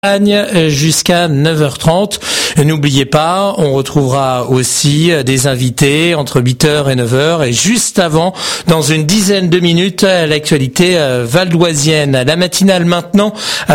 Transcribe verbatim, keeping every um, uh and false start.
Jusqu'à neuf heures trente. N'oubliez pas, on retrouvera aussi des invités entre huit heures et neuf heures et juste avant, dans une dizaine de minutes, l'actualité valdoisienne. La matinale maintenant.